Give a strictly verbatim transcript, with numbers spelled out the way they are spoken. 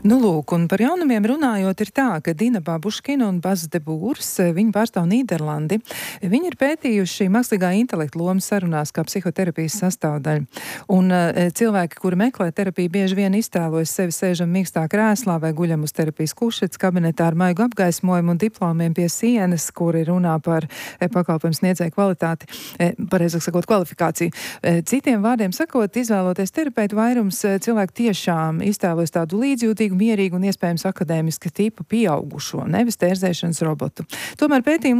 Nu, lūk, un par jaunumiem runājot ir tā, ka Dina Babuškina un Bas de Būrs, viņi pārstāv Nīderlandi. Viņi ir pētījuši mākslīgā intelekta lomu sarunās kā psihoterapijas sastāvdaļu. Un uh, cilvēki, kuri meklē terapiju, bieži vien iztēlojas sevi sēžam mīkstā krēslā vai guļam uz terapijas kušetes kabinetā ar maigu apgaismojumu un diplomiem pie sienas, kuri runā par e, pakalpojumu sniedzēju kvalitāti, e, pareizāk sakot, kvalifikāciju. E, citiem vārdiem sakot, izvēloties terapeitu, vairums e, cilvēku tiešām iztēlojas tādu līdzjūtīgu, mierīgu un iespējams akadēmiska tipa pieaugušo, nevis tērzēšanas robotu. Tomēr pētījumi